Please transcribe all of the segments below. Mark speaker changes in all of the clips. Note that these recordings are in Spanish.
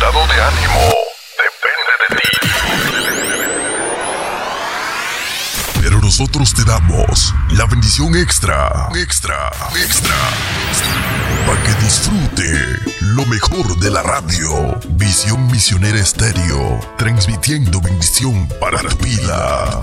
Speaker 1: estado de ánimo depende de ti. Pero nosotros te damos la bendición extra, para que disfrute lo mejor de la radio. Visión Misionera Estéreo, transmitiendo bendición para tu vida.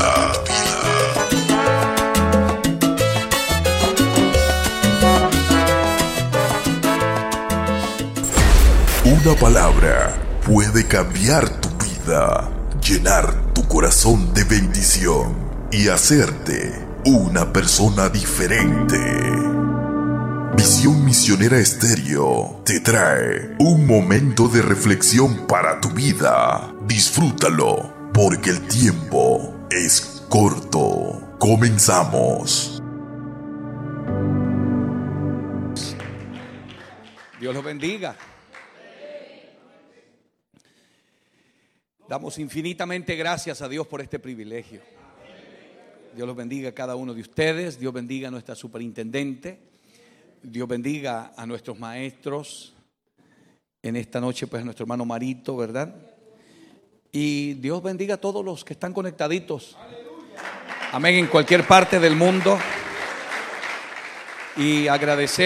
Speaker 1: Una palabra puede cambiar tu vida, llenar tu corazón de bendición y hacerte una persona diferente. Visión Misionera Estéreo te trae un momento de reflexión para tu vida. Disfrútalo, porque el tiempo es corto. Comenzamos.
Speaker 2: Dios los bendiga. Damos infinitamente gracias a Dios por este privilegio. Dios los bendiga a cada uno de ustedes. Dios bendiga a nuestra superintendente. Dios bendiga a nuestros maestros. En esta noche pues a nuestro hermano Marito, ¿verdad? Y Dios bendiga a todos los que están conectaditos. Amén, en cualquier parte del mundo. Y le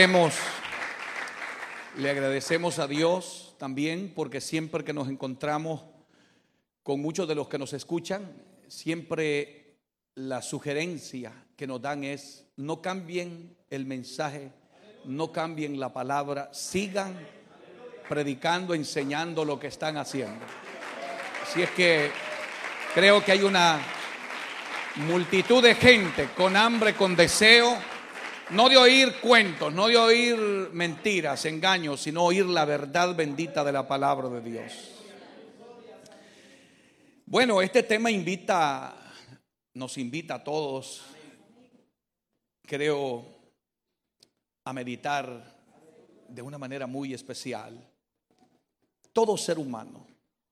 Speaker 2: agradecemos a Dios también, porque siempre que nos encontramos con muchos de los que nos escuchan, siempre la sugerencia que nos dan es: no cambien el mensaje, no cambien la palabra, sigan predicando, enseñando lo que están haciendo. Así es que creo que hay una multitud de gente con hambre, con deseo, no de oír cuentos, no de oír mentiras, engaños, sino oír la verdad bendita de la palabra de Dios. Bueno, este tema nos invita a todos, creo, a meditar de una manera muy especial. Todo ser humano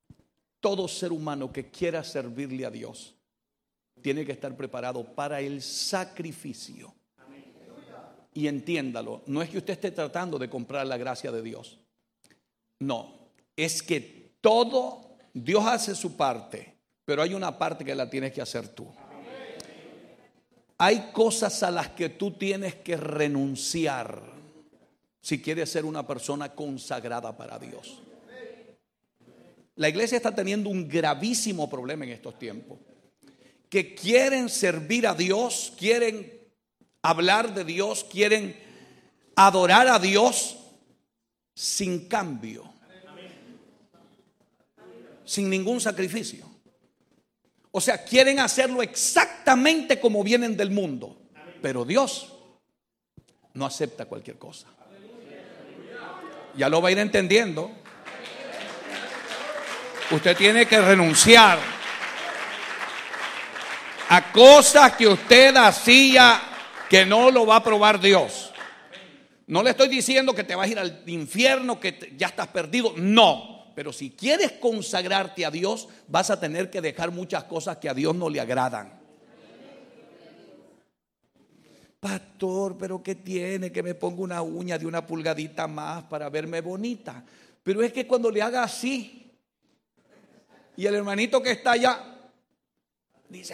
Speaker 2: que quiera servirle a Dios tiene que estar preparado para el sacrificio. Y entiéndalo, no es que usted esté tratando de comprar la gracia de Dios. No, es que Dios hace su parte, pero hay una parte que la tienes que hacer tú. Hay cosas a las que tú tienes que renunciar si quieres ser una persona consagrada para Dios. La iglesia está teniendo un gravísimo problema en estos tiempos, que quieren servir a Dios, quieren hablar de Dios, quieren adorar a Dios sin cambio, sin ningún sacrificio. O sea, quieren hacerlo exactamente como vienen del mundo, pero Dios no acepta cualquier cosa. Ya lo va a ir entendiendo. Usted tiene que renunciar a cosas que usted hacía que no lo va a probar Dios. No le estoy diciendo que te vas a ir al infierno, que ya estás perdido. No. Pero si quieres consagrarte a Dios, vas a tener que dejar muchas cosas que a Dios no le agradan. Pastor, ¿pero qué tiene? Que me ponga una uña de una pulgadita más para verme bonita. Pero es que cuando le haga así, y el hermanito que está allá dice: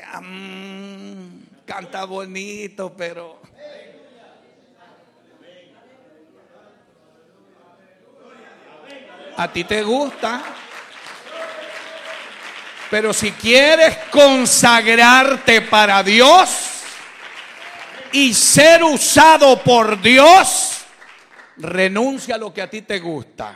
Speaker 2: canta bonito, pero... a ti te gusta. Pero si quieres consagrarte para Dios y ser usado por Dios, renuncia a lo que a ti te gusta.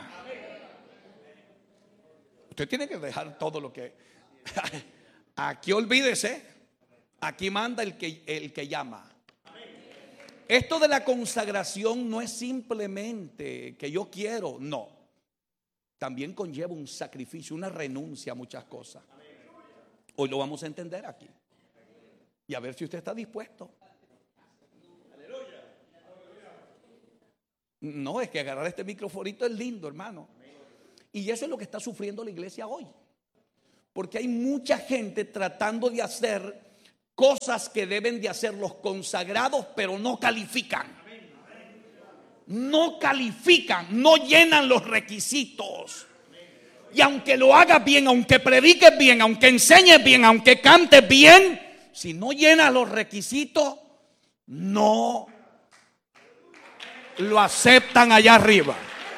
Speaker 2: Usted tiene que dejar todo lo que... Aquí olvídese, aquí manda el que llama. Esto de la consagración no es simplemente que yo quiero, no. También conlleva un sacrificio, una renuncia a muchas cosas. Hoy lo vamos a entender aquí. Y a ver si usted está dispuesto. No, es que agarrar este microfonito es lindo, hermano. Y eso es lo que está sufriendo la iglesia hoy. Porque hay mucha gente tratando de hacer cosas que deben de hacer los consagrados, pero no califican. No califican, no llenan los requisitos. Y aunque lo hagas bien, aunque prediques bien, aunque enseñes bien, aunque cantes bien, si no llenas los requisitos, no lo aceptan allá arriba.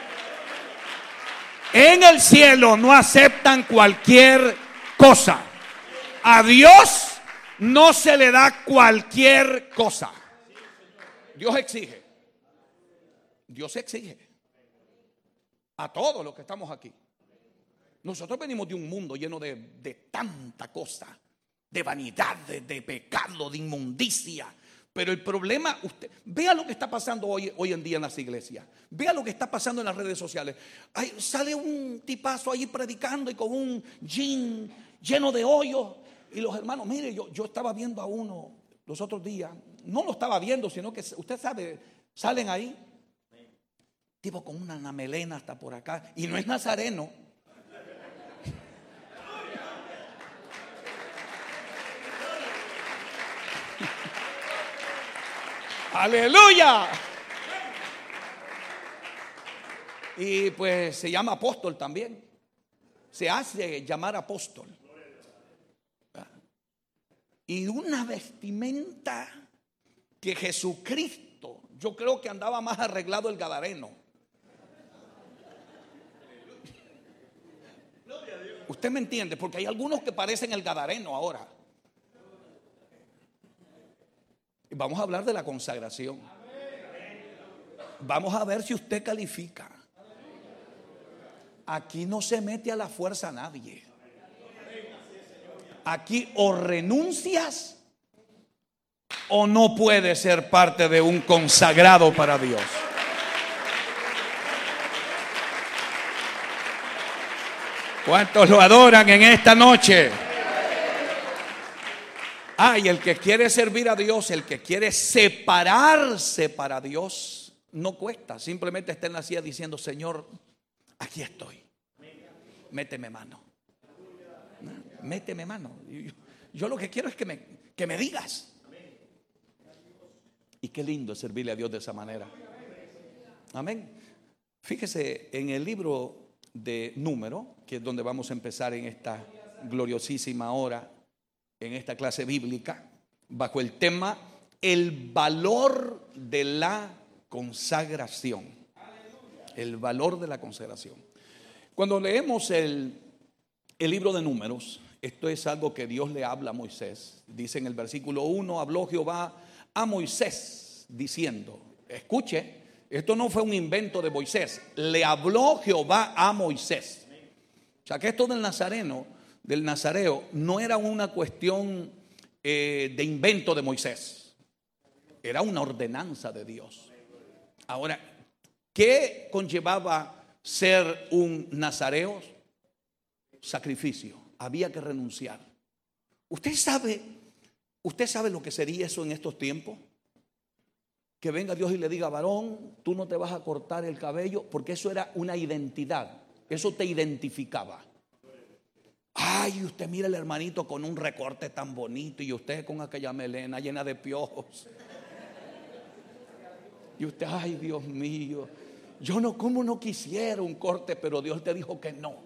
Speaker 2: En el cielo no aceptan cualquier cosa. A Dios no se le da cualquier cosa. Dios exige. Dios exige. A todos los que estamos aquí. Nosotros venimos de un mundo lleno de tanta cosa, de vanidad, de pecado, de inmundicia. Pero el problema, usted vea lo que está pasando hoy en día en las iglesias. Vea lo que está pasando en las redes sociales. Sale un tipazo ahí predicando y con un jean lleno de hoyos. Y los hermanos, mire, yo estaba viendo a uno los otros días. No lo estaba viendo, sino que usted sabe, salen ahí. Tipo con una melena hasta por acá. Y no es nazareno. ¡Aleluya! Y pues se llama apóstol también. Se hace llamar apóstol. Y una vestimenta que Jesucristo, yo creo que andaba más arreglado el gadareno. Usted me entiende, porque hay algunos que parecen el gadareno ahora. Vamos a hablar de la consagración. Vamos a ver si usted califica. Aquí no se mete a la fuerza a nadie. Aquí o renuncias o no puedes ser parte de un consagrado para Dios. ¿Cuántos lo adoran en esta noche? Y el que quiere servir a Dios, el que quiere separarse para Dios, no cuesta. Simplemente está en la silla diciendo: Señor, aquí estoy. Méteme mano. Méteme mano. Yo lo que quiero es que me digas. Y qué lindo es servirle a Dios de esa manera. Amén. Fíjese en el libro de Números, que es donde vamos a empezar en esta gloriosísima hora, en esta clase bíblica, bajo el tema el valor de la consagración. El valor de la consagración. Cuando leemos el libro de Números, esto es algo que Dios le habla a Moisés. Dice en el versículo 1: habló Jehová a Moisés diciendo, escuche, esto no fue un invento de Moisés, le habló Jehová a Moisés. O sea que esto del nazareo no era una cuestión de invento de Moisés, era una ordenanza de Dios. Ahora, ¿qué conllevaba ser un nazareo? Sacrificio, había que renunciar. ¿Usted sabe lo que sería eso en estos tiempos? Que venga Dios y le diga: varón, tú no te vas a cortar el cabello, porque eso era una identidad, eso te identificaba. Usted mira el hermanito con un recorte tan bonito y usted con aquella melena llena de piojos. Y usted, Dios mío, ¿cómo no quisiera un corte? Pero Dios te dijo que no.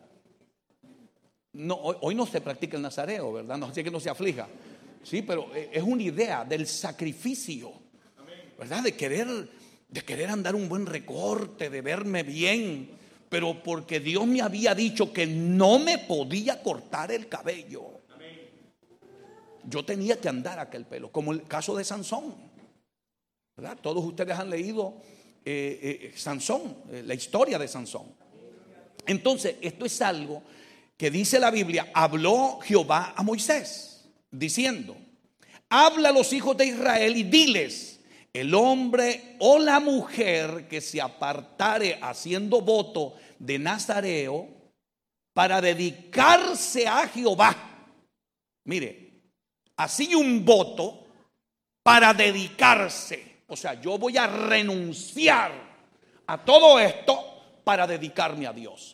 Speaker 2: No, hoy no se practica el nazareo, ¿verdad? No, así que no se aflija. Sí, pero es una idea del sacrificio, ¿verdad? De querer andar un buen recorte, de verme bien. Pero porque Dios me había dicho que no me podía cortar el cabello, yo tenía que andar aquel pelo, como el caso de Sansón, ¿verdad? Todos ustedes han leído Sansón, la historia de Sansón. Entonces, esto es algo que dice la Biblia: habló Jehová a Moisés, diciendo: habla a los hijos de Israel y diles: el hombre o la mujer que se apartare haciendo voto de nazareo para dedicarse a Jehová. Mire, así un voto para dedicarse. O sea, yo voy a renunciar a todo esto para dedicarme a Dios.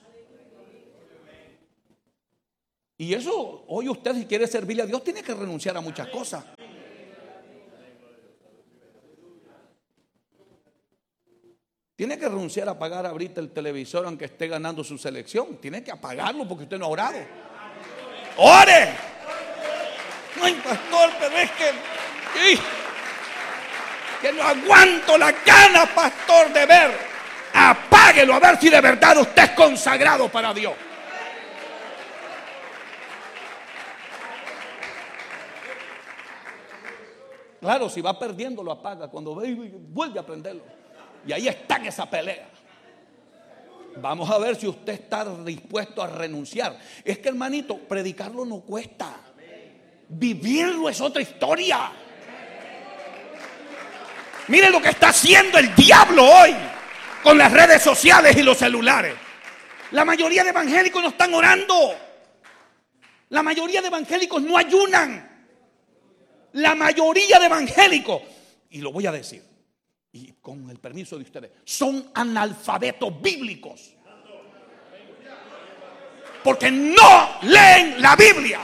Speaker 2: Y eso, hoy usted, si quiere servirle a Dios, tiene que renunciar a muchas cosas. Tiene que renunciar a pagar ahorita el televisor aunque esté ganando su selección. Tiene que apagarlo porque usted no ha orado. ¡Ore! Ay, pastor, pero es que no aguanto la gana, pastor, de ver. Apáguelo a ver si de verdad usted es consagrado para Dios. Claro, si va perdiendo lo apaga. Cuando ve, vuelve a prenderlo. Y ahí está en esa pelea. Vamos a ver si usted está dispuesto a renunciar. Es que, hermanito, predicarlo no cuesta. Vivirlo es otra historia. Miren lo que está haciendo el diablo hoy con las redes sociales y los celulares. La mayoría de evangélicos no están orando. La mayoría de evangélicos no ayunan. La mayoría de evangélicos, y lo voy a decir, y con el permiso de ustedes, son analfabetos bíblicos. Porque no leen la Biblia.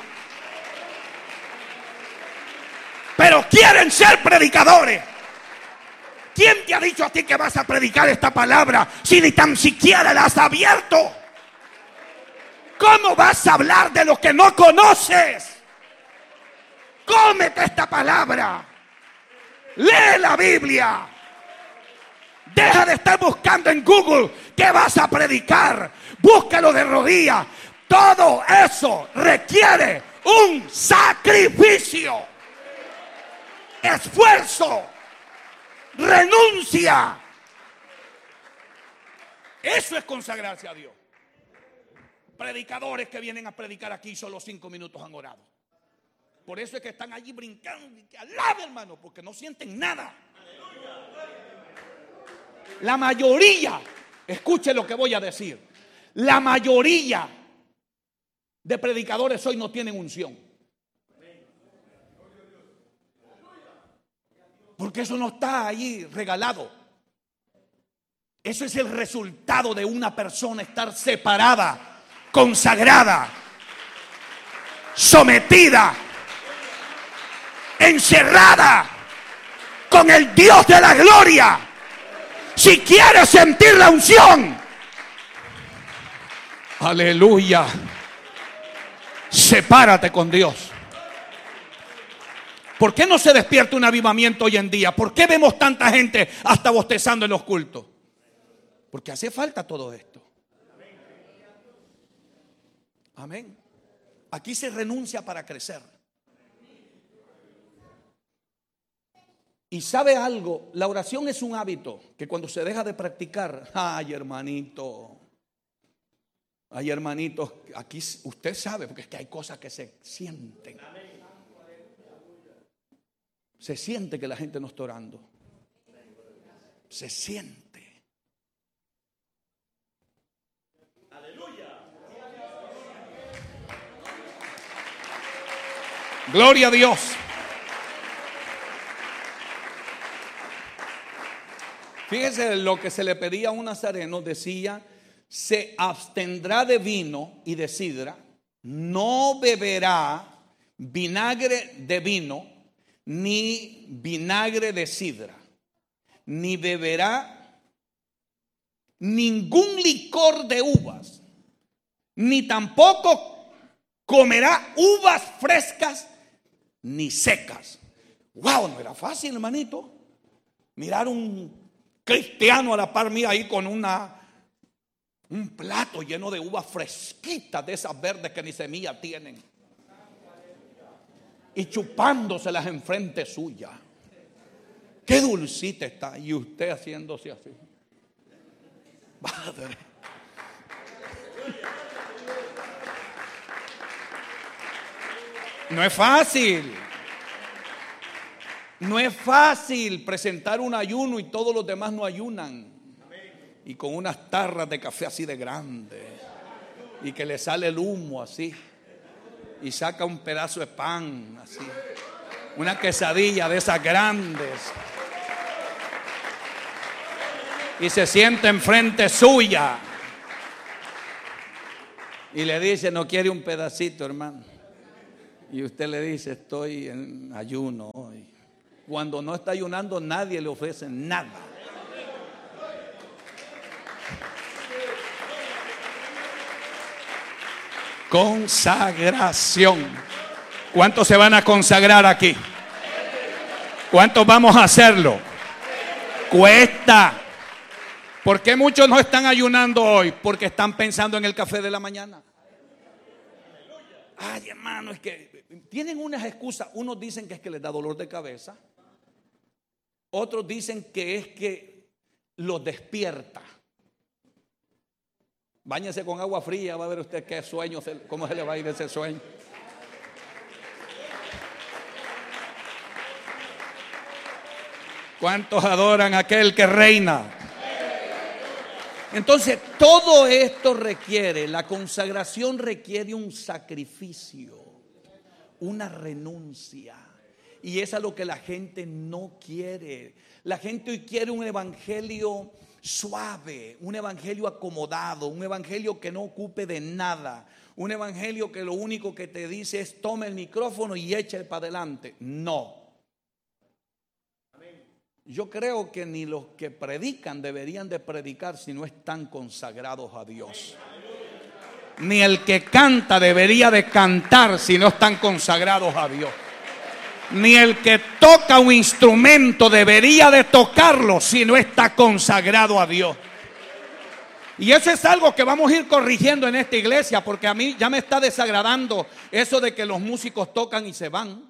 Speaker 2: Pero quieren ser predicadores. ¿Quién te ha dicho a ti que vas a predicar esta palabra si ni tan siquiera la has abierto? ¿Cómo vas a hablar de lo que no conoces? Cómete esta palabra. Lee la Biblia. Deja de estar buscando en Google qué vas a predicar. Búscalo de rodillas. Todo eso requiere un sacrificio, esfuerzo, renuncia. Eso es consagrarse a Dios. Predicadores que vienen a predicar aquí solo 5 minutos han orado. Por eso es que están allí brincando y que alaben, hermano, porque no sienten nada. La mayoría, escuche lo que voy a decir, la mayoría de predicadores hoy no tienen unción. Porque eso no está allí regalado. Eso es el resultado de una persona estar separada, consagrada, sometida, encerrada con el Dios de la gloria. Si quieres sentir la unción, aleluya, sepárate con Dios. ¿Por qué no se despierta un avivamiento hoy en día? ¿Por qué vemos tanta gente hasta bostezando en los cultos? Porque hace falta todo esto. Amén. Aquí se renuncia para crecer. Y sabe algo, la oración es un hábito que cuando se deja de practicar, ay hermanito, aquí usted sabe, porque es que hay cosas que se sienten. Se siente que la gente no está orando. Se siente. Aleluya. Gloria a Dios. Fíjese lo que se le pedía a un nazareno. Decía: se abstendrá de vino y de sidra, no beberá vinagre de vino, ni vinagre de sidra, ni beberá ningún licor de uvas, ni tampoco comerá uvas frescas ni secas. Wow, no era fácil, hermanito. Mirar un cristiano a la par mía ahí con un plato lleno de uvas fresquitas, de esas verdes que ni semilla tienen, y chupándoselas enfrente suya. Qué dulcita está. Y usted haciéndose así. Padre. No es fácil. No es fácil presentar un ayuno y todos los demás no ayunan. Y con unas tarras de café así de grandes. Y que le sale el humo así. Y saca un pedazo de pan así. Una quesadilla de esas grandes. Y se sienta enfrente suya. Y le dice: ¿no quiere un pedacito, hermano? Y usted le dice: estoy en ayuno hoy. Cuando no está ayunando, nadie le ofrece nada. Consagración. ¿Cuántos se van a consagrar aquí? ¿Cuántos vamos a hacerlo? Cuesta. ¿Por qué muchos no están ayunando hoy? Porque están pensando en el café de la mañana. Ay, hermano, es que tienen unas excusas. Unos dicen que es que les da dolor de cabeza. Otros dicen que es que los despierta. Báñese con agua fría, va a ver usted qué sueño, cómo se le va a ir ese sueño. ¿Cuántos adoran a aquel que reina? Entonces, todo esto requiere, la consagración requiere un sacrificio, una renuncia. Y eso es lo que la gente no quiere. La gente hoy quiere un evangelio suave, un evangelio acomodado, un evangelio que no ocupe de nada, un evangelio que lo único que te dice es toma el micrófono y eche para adelante. No. Yo creo que ni los que predican deberían de predicar si no están consagrados a Dios. Ni el que canta debería de cantar si no están consagrados a Dios. Ni el que toca un instrumento debería de tocarlo si no está consagrado a Dios. Y eso es algo que vamos a ir corrigiendo en esta iglesia, porque a mí ya me está desagradando eso de que los músicos tocan y se van.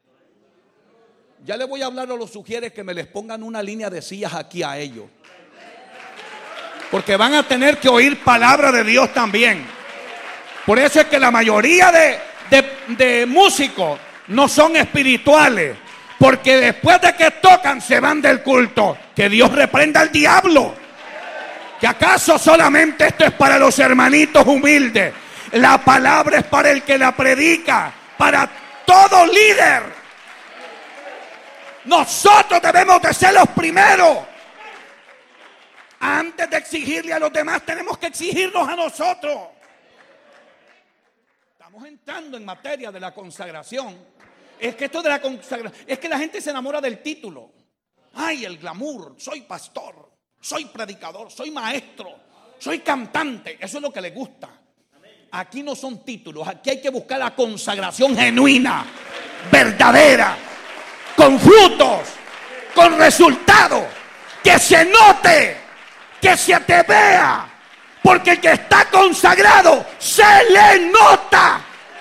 Speaker 2: Ya le voy a hablar a los sugieres que me les pongan una línea de sillas aquí a ellos, porque van a tener que oír palabra de Dios también. Por eso es que la mayoría de músicos no son espirituales, porque después de que tocan se van del culto. Que Dios reprenda al diablo. ¿Que acaso solamente esto es para los hermanitos humildes? La palabra es para el que la predica, para todo líder. Nosotros debemos de ser los primeros. Antes de exigirle a los demás, tenemos que exigirnos a nosotros. Estamos entrando en materia de la consagración. Es que esto de la consagración, es que la gente se enamora del título. Ay, el glamour, soy pastor, soy predicador, soy maestro, soy cantante. Eso es lo que les gusta. Aquí no son títulos, aquí hay que buscar la consagración genuina, verdadera, con frutos, con resultados, que se note, que se te vea, porque el que está consagrado se le nota.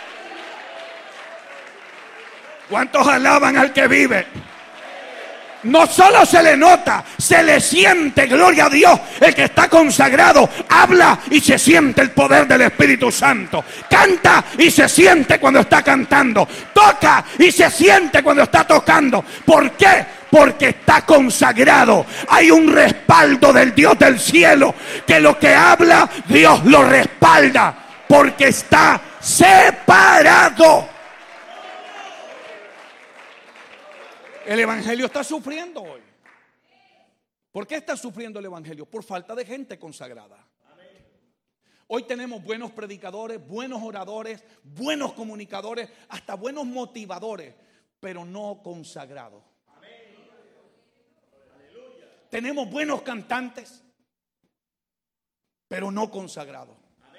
Speaker 2: ¿Cuántos alaban al que vive? No solo se le nota, se le siente, gloria a Dios. El que está consagrado habla y se siente el poder del Espíritu Santo. Canta y se siente cuando está cantando. Toca y se siente cuando está tocando. ¿Por qué? Porque está consagrado. Hay un respaldo del Dios del cielo, que lo que habla, Dios lo respalda, porque está separado. El evangelio está sufriendo hoy. ¿Por qué está sufriendo el evangelio? Por falta de gente consagrada. Hoy tenemos buenos predicadores, buenos oradores, buenos comunicadores, hasta buenos motivadores, pero no consagrados. Tenemos buenos cantantes, pero no consagrados.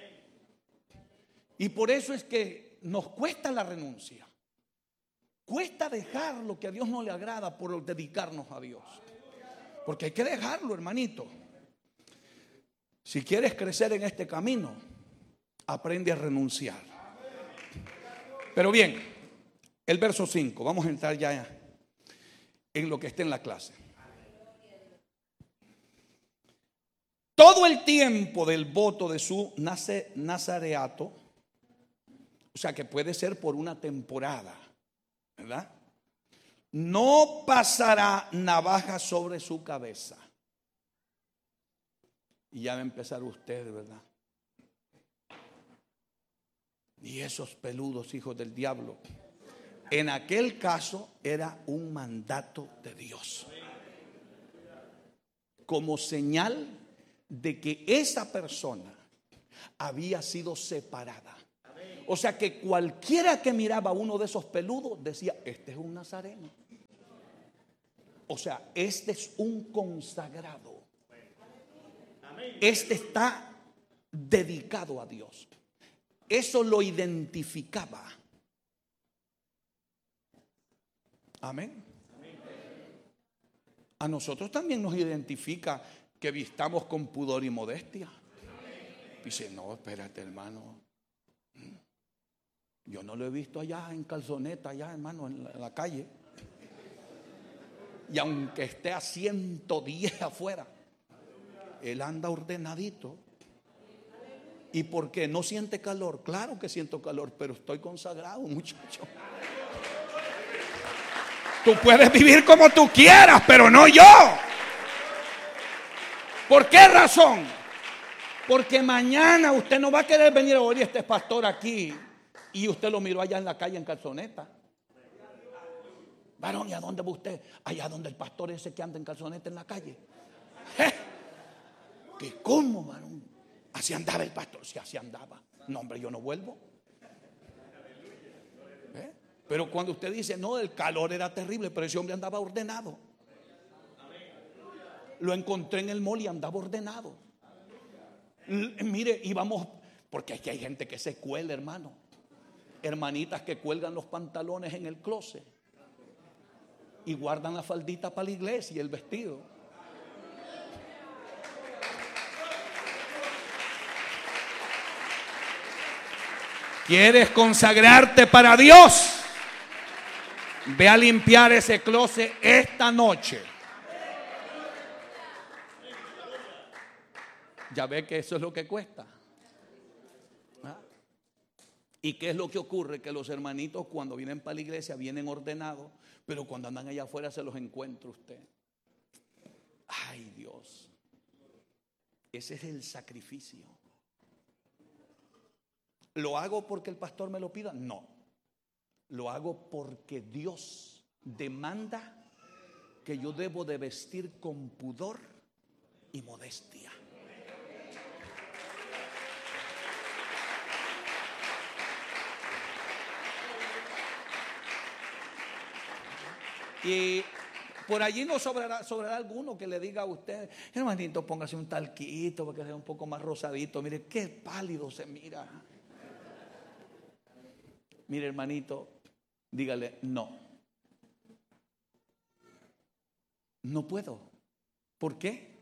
Speaker 2: Y por eso es que nos cuesta la renuncia. Cuesta dejar lo que a Dios no le agrada por dedicarnos a Dios. Porque hay que dejarlo, hermanito. Si quieres crecer en este camino, aprende a renunciar. Pero bien, el verso 5, vamos a entrar ya en lo que está en la clase. Todo el tiempo del voto de su nazareato, o sea que puede ser por una temporada, ¿verdad? No pasará navaja sobre su cabeza. Y ya va a empezar usted, ¿verdad? Y esos peludos hijos del diablo. En aquel caso era un mandato de Dios, como señal de que esa persona había sido separada. O sea que cualquiera que miraba a uno de esos peludos decía, este es un nazareno. O sea, este es un consagrado. Este está dedicado a Dios. eso lo identificaba. Amén. A nosotros también nos identifica que vistamos con pudor y modestia. Dice, no, espérate, hermano. Yo no lo he visto allá en calzoneta, allá, hermano, en la calle. Y aunque esté a 110 afuera, él anda ordenadito. ¿Y por qué? ¿No siente calor? Claro que siento calor, pero estoy consagrado, muchacho. Tú puedes vivir como tú quieras, pero no yo. ¿Por qué razón? Porque mañana usted no va a querer venir a oír a este pastor aquí y usted lo miró allá en la calle en calzoneta. Varón, ¿y a dónde va usted? Allá donde el pastor ese que anda en calzoneta en la calle. ¿Qué cómo, varón? Así andaba el pastor. Sí, así andaba. No, hombre, yo no vuelvo. Pero cuando usted dice, no, el calor era terrible, pero ese hombre andaba ordenado. Lo encontré en el mall y andaba ordenado. Mire, íbamos, porque es que hay gente que se cuela, hermano. Hermanitas que cuelgan los pantalones en el closet y guardan la faldita para la iglesia y el vestido. ¿Quieres consagrarte para Dios? Ve a limpiar ese closet esta noche. Ya ve que eso es lo que cuesta. ¿Ah? ¿Y qué es lo que ocurre? Que los hermanitos cuando vienen para la iglesia vienen ordenados, pero cuando andan allá afuera se los encuentra usted. Ay, Dios. Ese es el sacrificio. ¿Lo hago porque el pastor me lo pida? No. Lo hago porque Dios demanda que yo debo de vestir con pudor y modestia. Y por allí no sobrará alguno que le diga a usted, hermanito, póngase un talquito para que sea un poco más rosadito. Mire, qué pálido se mira. Mire, hermanito, dígale, no. No puedo. ¿Por qué?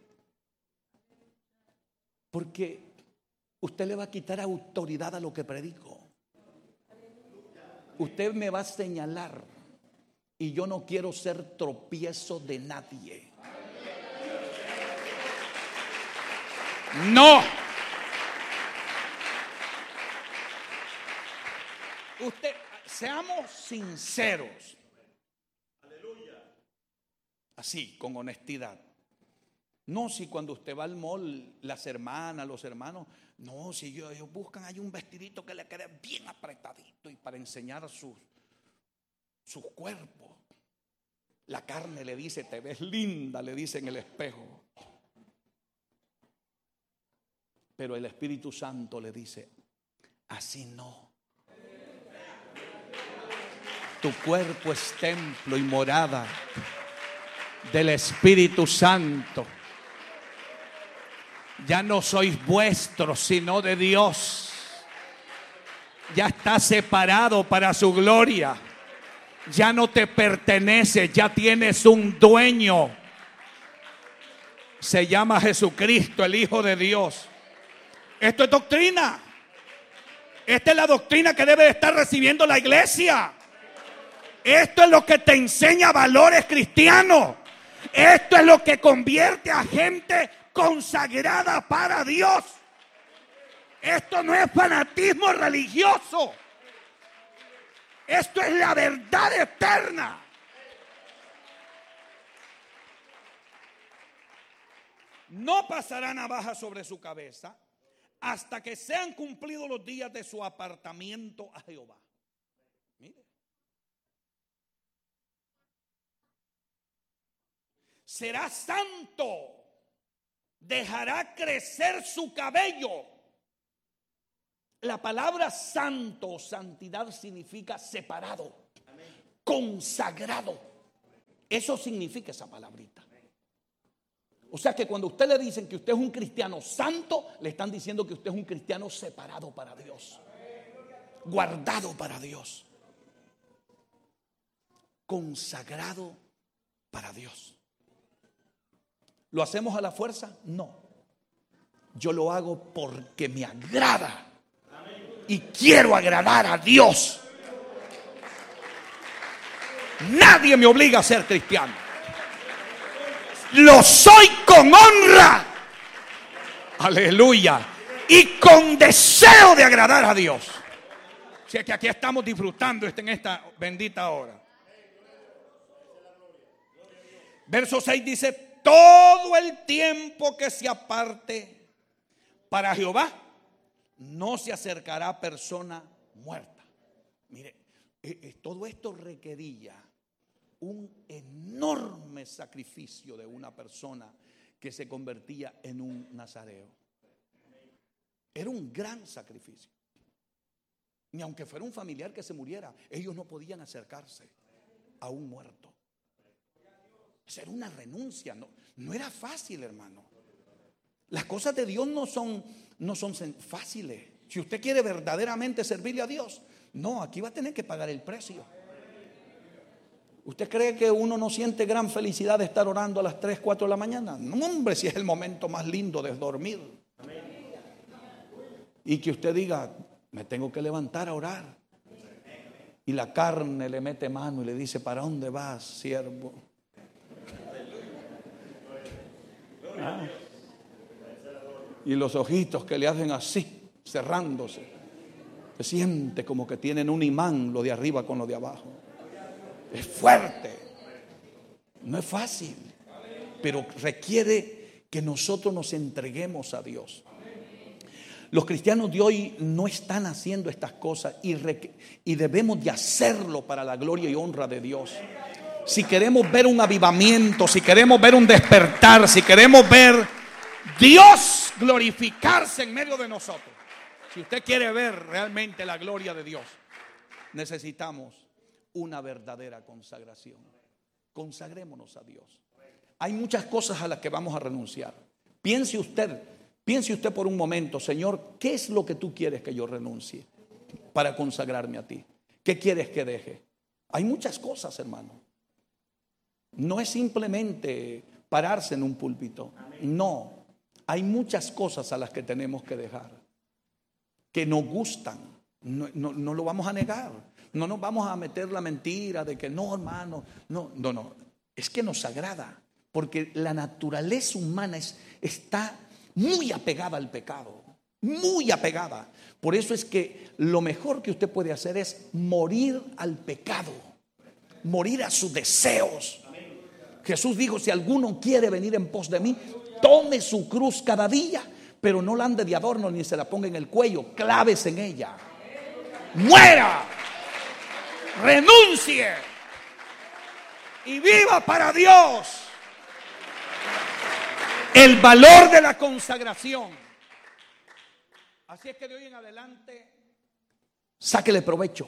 Speaker 2: Porque usted le va a quitar autoridad a lo que predico. Usted me va a señalar y yo no quiero ser tropiezo de nadie. No. Usted, seamos sinceros. Aleluya. Así, con honestidad. No, si cuando usted va al mall, las hermanas, los hermanos, no, si ellos buscan ahí un vestidito que le quede bien apretadito y para enseñar sus cuerpos. La carne le dice, te ves linda, le dice en el espejo. Pero el Espíritu Santo le dice, así no. Tu cuerpo es templo y morada del Espíritu Santo. Ya no sois vuestros, sino de Dios. Ya está separado para su gloria. Ya no te pertenece, ya tienes un dueño. Se llama Jesucristo, el Hijo de Dios. Esto es doctrina. Esta es la doctrina que debe de estar recibiendo la iglesia. Esto es lo que te enseña valores cristianos. Esto es lo que convierte a gente consagrada para Dios. Esto no es fanatismo religioso. Esto es la verdad eterna. No pasará navaja sobre su cabeza hasta que sean cumplidos los días de su apartamiento a Jehová. Mire. Será santo. Dejará crecer su cabello. La palabra santo o santidad significa separado, consagrado. Eso significa esa palabrita. O sea que cuando a usted le dicen que usted es un cristiano santo, le están diciendo que usted es un cristiano separado para Dios. guardado para Dios, consagrado para Dios. ¿Lo hacemos a la fuerza? No. Yo lo hago porque me agrada y quiero agradar a Dios. Nadie me obliga a ser cristiano. Lo soy con honra. Aleluya. Y con deseo de agradar a Dios. O sea que aquí estamos disfrutando en esta bendita hora. Verso 6 dice: todo el tiempo que se aparte para Jehová, no se acercará persona muerta. Mire, todo esto requería un enorme sacrificio de una persona que se convertía en un nazareo. Era un gran sacrificio. Ni aunque fuera un familiar que se muriera, ellos no podían acercarse a un muerto. Eso era una renuncia, no era fácil, hermano. Las cosas de Dios no son fáciles. Si usted quiere verdaderamente servirle a Dios, no, aquí va a tener que pagar el precio. ¿Usted cree que uno no siente gran felicidad de estar orando a las 3, 4 de la mañana? No, hombre, si es el momento más lindo de dormir. Y que usted diga: me tengo que levantar a orar. Y la carne le mete mano y le dice: ¿para dónde vas, siervo? Ah. Y los ojitos que le hacen así, cerrándose. Se siente como que tienen un imán lo de arriba con lo de abajo. Es fuerte. No es fácil. Pero requiere que nosotros nos entreguemos a Dios. Los cristianos de hoy no están haciendo estas cosas y debemos de hacerlo para la gloria y honra de Dios. Si queremos ver un avivamiento, si queremos ver un despertar, si queremos ver Dios glorificarse en medio de nosotros, si usted quiere ver realmente la gloria de Dios, necesitamos una verdadera consagración. Consagrémonos a Dios. Hay muchas cosas a las que vamos a renunciar. Piense usted por un momento: Señor, ¿qué es lo que tú quieres que yo renuncie para consagrarme a ti? ¿Qué quieres que deje? Hay muchas cosas, hermano. No es simplemente pararse en un púlpito. No, hay muchas cosas a las que tenemos que dejar, que nos gustan. No lo vamos a negar. No nos vamos a meter la mentira de que no, hermano. No. Es que nos agrada, porque la naturaleza humana está muy apegada al pecado, muy apegada. Por eso es que lo mejor que usted puede hacer es morir al pecado, morir a sus deseos. Jesús dijo: si alguno quiere venir en pos de mí, tome su cruz cada día, pero no la ande de adorno ni se la ponga en el cuello, clávese en ella, muera, renuncie y viva para Dios. El valor de la consagración. Así es que de hoy en adelante, sáquele provecho.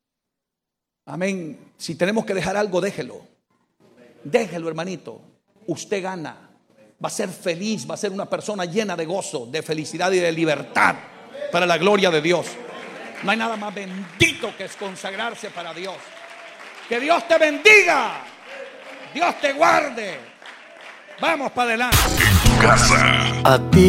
Speaker 2: Amén. Si tenemos que dejar algo, déjelo. Déjelo, hermanito. Usted gana. Va a ser feliz, va a ser una persona llena de gozo, de felicidad y de libertad para la gloria de Dios. No hay nada más bendito que es consagrarse para Dios. Que Dios te bendiga. Dios te guarde. Vamos para adelante.
Speaker 1: En tu casa.
Speaker 3: A ti